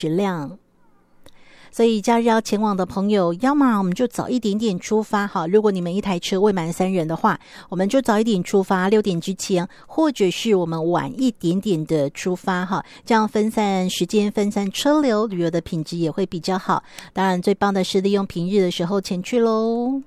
质量。所以假日要前往的朋友，要么我们就早一点点出发哈。如果你们一台车未满3人的话，我们就早一点出发，6点之前，或者是我们晚一点点的出发哈。这样分散时间，分散车流，旅游的品质也会比较好。当然，最棒的是利用平日的时候前去咯。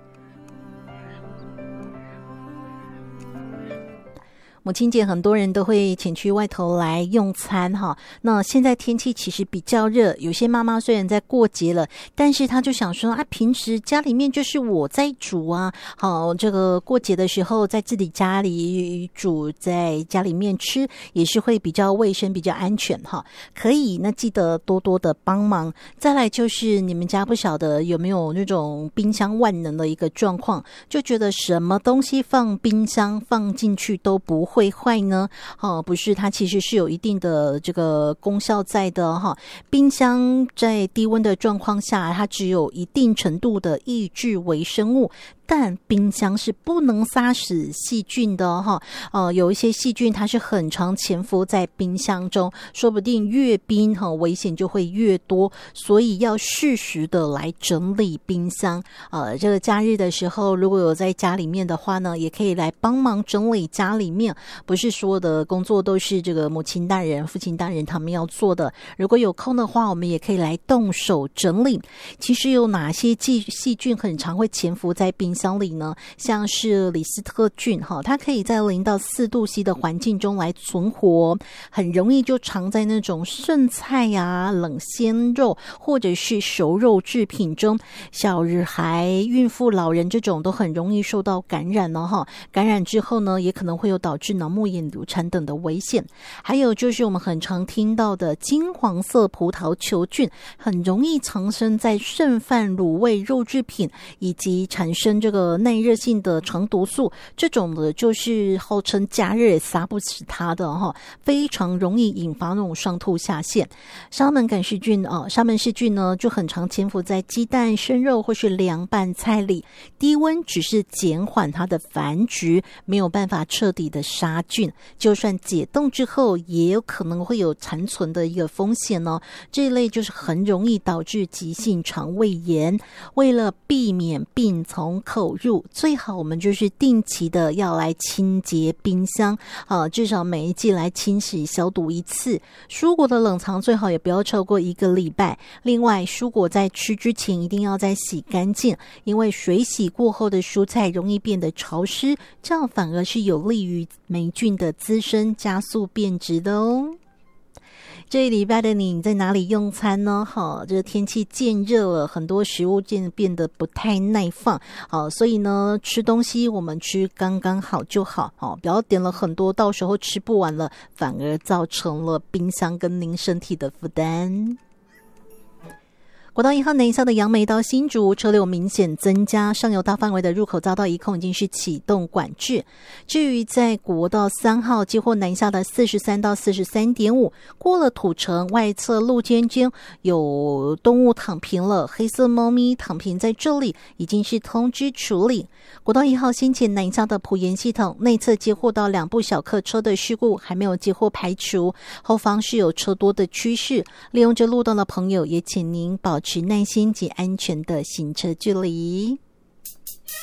母亲节很多人都会前去外头来用餐哈。那现在天气其实比较热，有些妈妈虽然在过节了，但是她就想说啊，平时家里面就是我在煮啊，好，这个过节的时候在自己家里煮，在家里面吃也是会比较卫生比较安全哈。可以，那记得多多的帮忙。再来就是你们家不晓得有没有那种冰箱万能的一个状况，就觉得什么东西放冰箱放进去都不会坏呢？不是，它其实是有一定的这个功效在的哈。冰箱在低温的状况下，它只有一定程度的抑制微生物，但冰箱是不能杀死细菌的哈。有一些细菌它是很常潜伏在冰箱中，说不定越冰危险就会越多，所以要适时的来整理冰箱。这个假日的时候，如果有在家里面的话呢，也可以来帮忙整理家里面。不是所有的工作都是这个母亲大人、父亲大人他们要做的。如果有空的话，我们也可以来动手整理。其实有哪些细菌很常会潜伏在冰箱里呢？像是李斯特菌它可以在0到4度C 的环境中来存活，很容易就藏在那种剩菜啊、冷鲜肉或者是熟肉制品中。小孩、孕妇、老人这种都很容易受到感染哦。感染之后呢，也可能会有导致脑膜炎、流产等的危险。还有就是我们很常听到的金黄色葡萄球菌，很容易藏身在剩饭、卤味、肉制品，以及产生这个耐热性的肠毒素。这种的就是号称加热也杀不死它的非常容易引发那种上吐下泻。沙门氏菌呢，就很常潜伏在鸡蛋、生肉或是凉拌菜里。低温只是减缓它的繁殖，没有办法彻底的杀菌，就算解冻之后也有可能会有残存的一个风险哦。这一类就是很容易导致急性肠胃炎。为了避免病从口入，最好我们就是定期的要来清洁冰箱至少每一季来清洗消毒一次。蔬果的冷藏最好也不要超过1个礼拜。另外，蔬果在吃之前一定要再洗干净，因为水洗过后的蔬菜容易变得潮湿，这样反而是有利于霉菌的滋生，加速变质的哦。这一礼拜的你在哪里用餐呢？这天气渐热了，很多食物变得不太耐放所以呢，吃东西我们吃刚刚好就好不要点了很多，到时候吃不完了，反而造成了冰箱跟您身体的负担。国道1号南下的杨梅到新竹车流明显增加，上游大范围的入口遭到移控，已经是启动管制。至于在国道3号接获南下的43到43.5，过了土城外侧路肩间有动物躺平了，黑色猫咪躺平在这里，已经是通知处理。国道1号先前南下的埔盐系统内侧接获到2部小客车的事故，还没有接获排除，后方是有车多的趋势。利用这路段的朋友，也请您保持耐心及安全的行车距离。